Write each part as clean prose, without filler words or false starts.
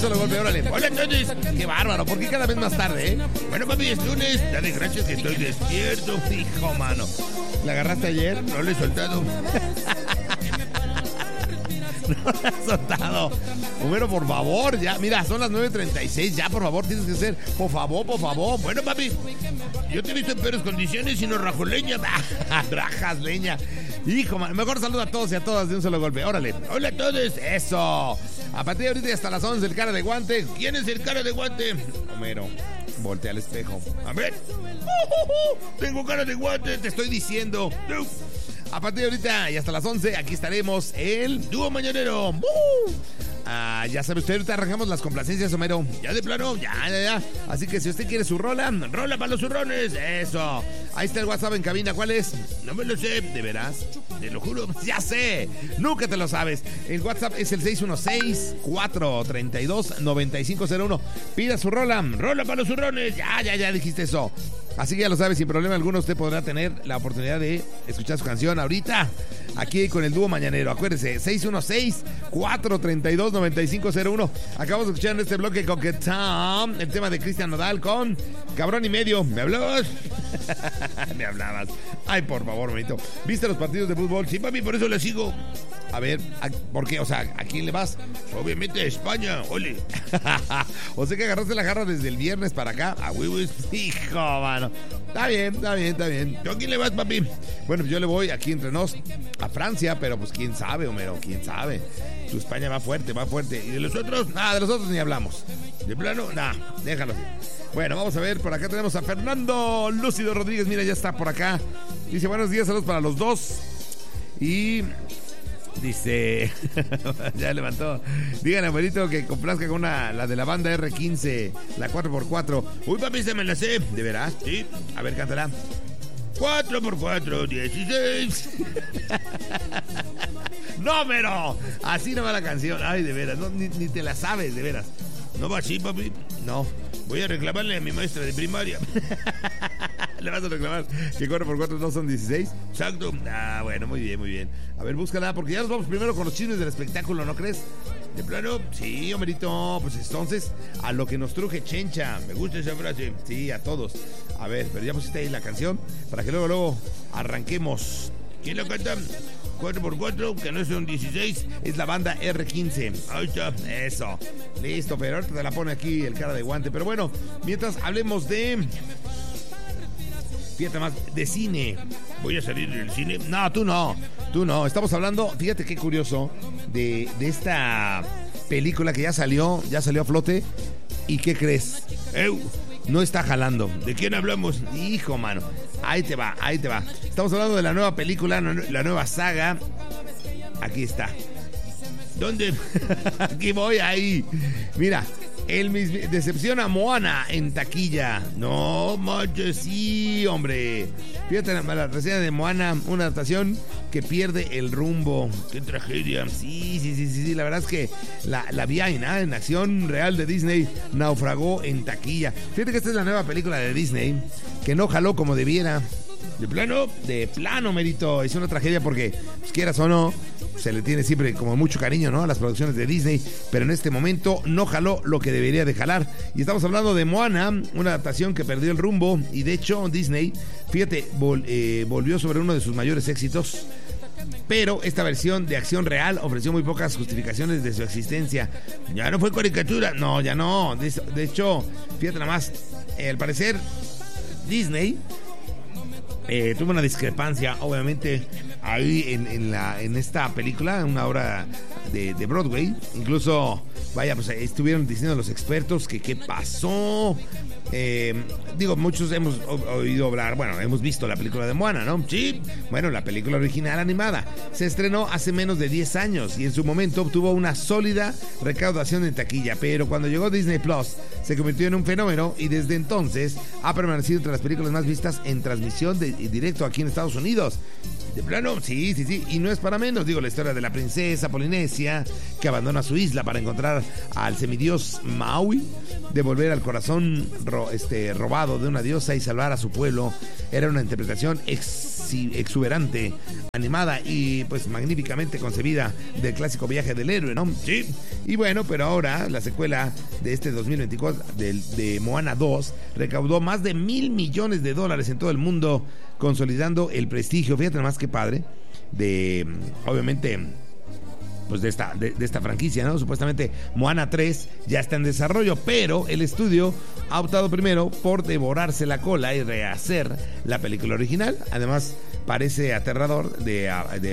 Solo golpe, órale. Hola, entonces. Qué bárbaro, ¿por qué cada vez más tarde, eh? Bueno, papi, es lunes. Dale gracias que estoy despierto. Hijo, mano. ¿La agarraste ayer? No le he soltado. No la has soltado. Homero, por favor, ya. Mira, son las 9:36. Ya, por favor, tienes que ser. Por favor, por favor. Bueno, papi, yo te he visto en peores condiciones y no rajo leña. Rajas leña. Hijo, man, mejor saluda a todos y a todas de un solo golpe. Órale. Hola a todos. Eso. A partir de ahorita y hasta las 11, el cara de guante. ¿Quién es el cara de guante? Homero, voltea al espejo. A ver. Tengo cara de guante, te estoy diciendo. A partir de ahorita y hasta las 11, aquí estaremos el Dúo Mañanero. Ya sabe usted, ahorita arrancamos las complacencias, Homero. Ya de plano, ya. Así que si usted quiere su rola para los zurrones. Eso. Ahí está el WhatsApp en cabina. ¿Cuál es? No me lo sé. ¿De veras? Te lo juro. Ya sé. Nunca te lo sabes. El WhatsApp es el 616-432-9501. Pida su rola para los zurrones. Ya dijiste eso. Así que ya lo sabe, sin problema alguno usted podrá tener la oportunidad de escuchar su canción ahorita, aquí con el Dúo Mañanero. Acuérdese, 616-432-9501. Acabamos de escuchar en este bloque Coquetón el tema de Cristian Nodal con Cabrón y Medio. ¿Me hablabas? Me hablabas. Ay, por favor, bonito. ¿Viste los partidos de fútbol? Sí, papi, por eso le sigo. A ver, ¿por qué? O sea, ¿a quién le vas? Obviamente a España, ole. O sea que agarraste la jarra desde el viernes para acá. A huevos, hijo, mano. Está bien. ¿Tú a quién le vas, papi? Bueno, yo le voy aquí entre nos a Francia, pero pues quién sabe, Homero, quién sabe. Tu España va fuerte. ¿Y de los otros? Nada, de los otros ni hablamos. ¿De plano? Nada, déjalo así. Bueno, vamos a ver, por acá tenemos a Fernando Lúcido Rodríguez, mira, ya está por acá. Dice, buenos días, saludos para los dos. Y dice, ya levantó. Díganle, abuelito, que complazca con la de la banda R15, la 4x4. Uy, papi, se me la sé. ¿De veras? Sí. A ver, cántala. 4x4, 16. No, pero así no va la canción. Ay, de veras, no, ni te la sabes, de veras. ¿No va así, papi? No. Voy a reclamarle a mi maestra de primaria. ¿Le vas a reclamar que 4x4 no son 16? Exacto. Bueno, muy bien. A ver, búscala, porque ya nos vamos primero con los chismes del espectáculo, ¿no crees? ¿De plano? Sí, homerito. Pues entonces, a lo que nos truje Chencha. Me gusta esa frase. Sí, a todos. A ver, pero ya pusiste ahí la canción para que luego arranquemos. ¿Quién la canta? 4x4, que no son 16, es la banda R15. Ahí está, eso. Listo, pero ahorita te la pone aquí el cara de guante. Pero bueno, mientras hablemos de... Fíjate más, de cine. ¿Voy a salir del cine? No, tú no. Estamos hablando, fíjate qué curioso, de esta película que ya salió a flote. ¿Y qué crees? No está jalando. ¿De quién hablamos? Hijo, mano. Ahí te va. Estamos hablando de la nueva película, la nueva saga. Aquí está. ¿Dónde? Aquí voy, ahí. Mira, decepciona a Moana en taquilla. No manches, sí, hombre. Fíjate la reseña de Moana, una adaptación que pierde el rumbo. Qué tragedia. Sí, la verdad es que la vi en acción real de Disney naufragó en taquilla. Fíjate que esta es la nueva película de Disney que no jaló como debiera. De plano, Merito. Es una tragedia porque, pues, quieras o no, se le tiene siempre como mucho cariño, ¿no?, a las producciones de Disney, pero en este momento no jaló lo que debería de jalar. Y estamos hablando de Moana, una adaptación que perdió el rumbo, y de hecho Disney, fíjate, volvió sobre uno de sus mayores éxitos. Pero esta versión de acción real ofreció muy pocas justificaciones de su existencia. Ya no fue caricatura. No, ya no. De hecho, fíjate nada más, al parecer Disney tuvo una discrepancia, obviamente, ahí en esta película, una obra de Broadway. Incluso, vaya, pues estuvieron diciendo los expertos que qué pasó. Muchos hemos oído hablar, hemos visto la película de Moana, ¿no? Sí, la película original animada se estrenó hace menos de 10 años y en su momento obtuvo una sólida recaudación en taquilla, pero cuando llegó Disney Plus se convirtió en un fenómeno y desde entonces ha permanecido entre las películas más vistas en transmisión directo aquí en Estados Unidos. De plano, sí, y no es para menos. La historia de la princesa polinesia que abandona su isla para encontrar al semidios Maui, devolver al corazón robado de una diosa y salvar a su pueblo. Era una interpretación exuberante, animada y pues magníficamente concebida del clásico viaje del héroe, ¿no? Sí. Y bueno, pero ahora la secuela de este 2024 de Moana 2 recaudó más de $1,000 millones en todo el mundo, consolidando el prestigio, fíjate nomás qué padre, de obviamente pues de esta franquicia, ¿no? Supuestamente Moana 3 ya está en desarrollo, pero el estudio ha optado primero por devorarse la cola y rehacer la película original. Además, parece aterrado de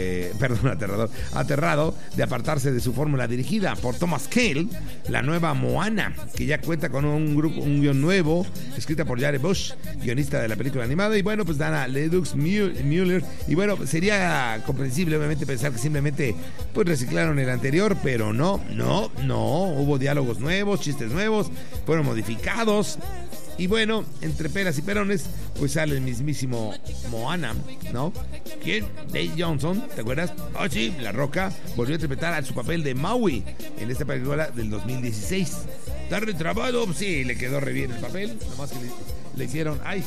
apartarse de su fórmula dirigida por Thomas Kail, la nueva Moana, que ya cuenta con un guion nuevo, escrita por Jared Bush, guionista de la película animada, y bueno, pues Dana Ledux-Müller, y bueno, sería comprensible obviamente pensar que simplemente pues reciclaron el anterior, pero no, hubo diálogos nuevos, chistes nuevos, fueron modificados. Y bueno, entre peras y perones, pues sale el mismísimo Moana, ¿no? ¿Quién? Dave Johnson, ¿te acuerdas? Oh, sí, La Roca volvió a interpretar a su papel de Maui en esta película del 2016. ¿Está retrabado? Sí, le quedó re bien el papel, nomás que le hicieron... ¡Ay!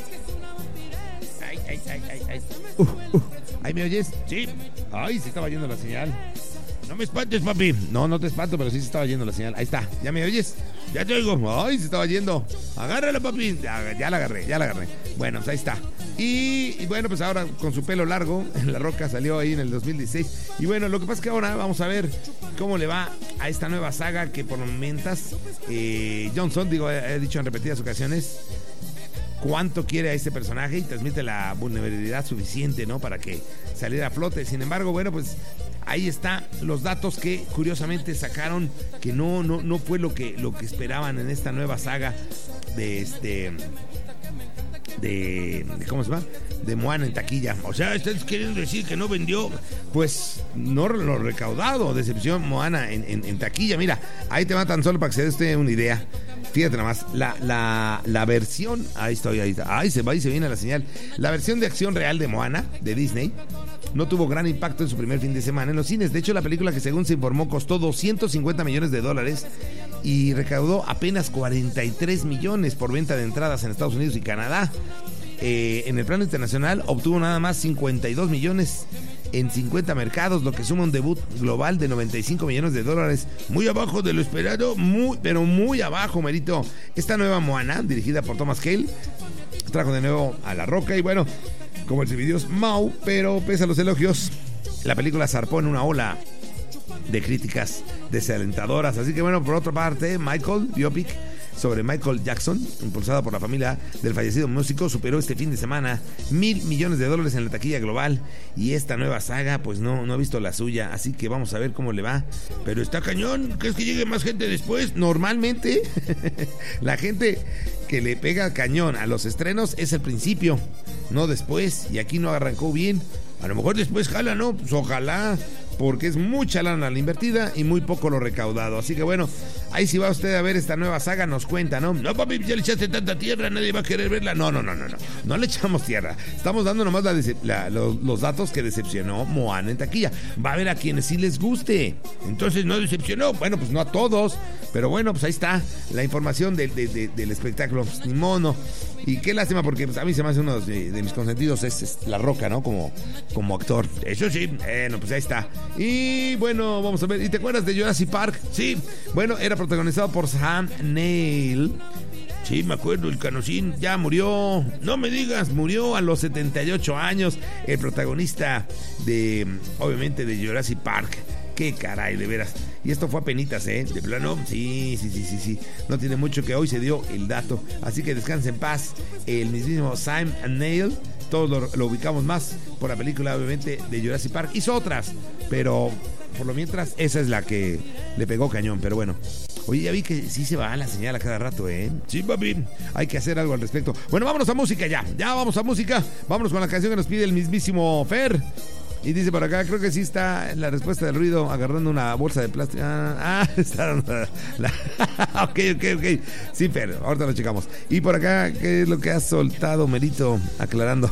¿Ahí me oyes? Sí. ¡Ay, se estaba yendo la señal! No me espantes, papi. No te espanto, pero sí se estaba yendo la señal. Ahí está. ¿Ya me oyes? Ya te oigo. Ay, se estaba yendo. Agárrala, papi. Ya la agarré. Bueno, pues ahí está. Y bueno, pues ahora con su pelo largo, La Roca salió ahí en el 2016. Y bueno, lo que pasa es que ahora vamos a ver cómo le va a esta nueva saga que por momentos Johnson, he dicho en repetidas ocasiones, cuánto quiere a este personaje y transmite la vulnerabilidad suficiente, ¿no? Para que saliera a flote. Sin embargo, bueno, pues ahí están los datos que curiosamente sacaron, que no fue lo que esperaban en esta nueva saga de ¿cómo se llama? De Moana en taquilla. O sea, ¿estás queriendo decir que no vendió? Pues no lo recaudado. Decepción Moana en taquilla. Mira, ahí te va tan solo para que se dé usted una idea. Fíjate nada más, la versión, ahí está, ahí se va y se viene la señal. La versión de acción real de Moana, de Disney, no tuvo gran impacto en su primer fin de semana en los cines. De hecho, la película, que según se informó costó $250 millones y recaudó apenas 43 millones por venta de entradas en Estados Unidos y Canadá. En el plano internacional obtuvo nada más 52 millones en 50 mercados, lo que suma un debut global de $95 millones. Muy abajo de lo esperado, pero muy abajo, merito. Esta nueva Moana, dirigida por Thomas Kail, trajo de nuevo a La Roca y bueno, como el videos Mau, pero pese a los elogios, la película zarpó en una ola de críticas desalentadoras. Así que bueno, por otra parte, Michael, biopic sobre Michael Jackson, impulsada por la familia del fallecido músico, superó este fin de semana $1,000 millones en la taquilla global, y esta nueva saga pues no ha visto la suya, así que vamos a ver cómo le va. Pero está cañón. ¿Crees que llegue más gente después? Normalmente la gente que le pega cañón a los estrenos es el principio, no después, y aquí no arrancó bien. A lo mejor después jala, ¿no? Pues ojalá, porque es mucha lana la invertida y muy poco lo recaudado. Así que bueno, ahí si va usted a ver esta nueva saga, nos cuenta, ¿no? No, papi, ya le echaste tanta tierra, nadie va a querer verla. No le echamos tierra. Estamos dando nomás los datos que decepcionó Moana en taquilla. Va a haber a quienes sí les guste. Entonces, ¿no decepcionó? Bueno, pues no a todos. Pero bueno, pues ahí está la información del espectáculo. Pues, ni mono. Y qué lástima, porque pues, a mí se me hace uno de mis consentidos es La Roca, ¿no? Como actor. Eso sí, pues ahí está. Y bueno, vamos a ver. ¿Y te acuerdas de Jurassic Park? Sí. Bueno, era protagonizado por Sam Neill. Sí, me acuerdo, el Canosín ya murió. No me digas, murió a los 78 años. El protagonista obviamente, de Jurassic Park. Qué caray, de veras. Y esto fue apenitas, de plano. Sí. No tiene mucho que hoy se dio el dato. Así que descanse en paz el mismísimo Sam Neill. Todos lo ubicamos más por la película, obviamente, de Jurassic Park. Hizo otras, pero por lo mientras, esa es la que le pegó cañón. Pero bueno, oye, ya vi que sí se va la señal a cada rato, Sí, papi, hay que hacer algo al respecto. Bueno, vámonos a música ya vamos a música. Vámonos con la canción que nos pide el mismísimo Fer. Y dice por acá, creo que sí está la respuesta del ruido agarrando una bolsa de plástico. Está dando Ok. Sí, Fer, ahorita lo checamos. Y por acá, ¿qué es lo que has soltado, Merito? Aclarando.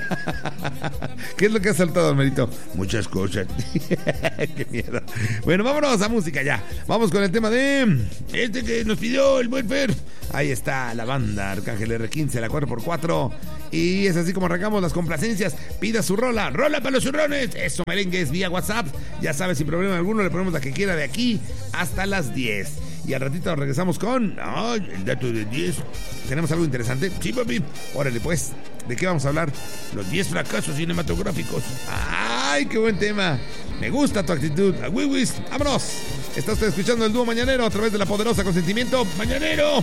¿Qué es lo que has soltado, Merito? Muchas cosas. Qué miedo. Bueno, vámonos a música ya. Vamos con el tema de que nos pidió el buen Fer. Ahí está la banda Arcángel R15, la 4x4. Y es así como arrancamos las complacencias. Pida su rola para los churrones. Eso, merengues, vía WhatsApp. Ya sabes, sin problema alguno, le ponemos la que quiera de aquí hasta las 10. Y al ratito regresamos con el dato de 10. ¿Tenemos algo interesante? Sí, papi. Órale, pues. ¿De qué vamos a hablar? Los 10 fracasos cinematográficos. ¡Ay, qué buen tema! Me gusta tu actitud. ¡Wiwis! ¡Vámonos! Está usted escuchando el dúo mañanero a través de la poderosa Consentimiento Mañanero.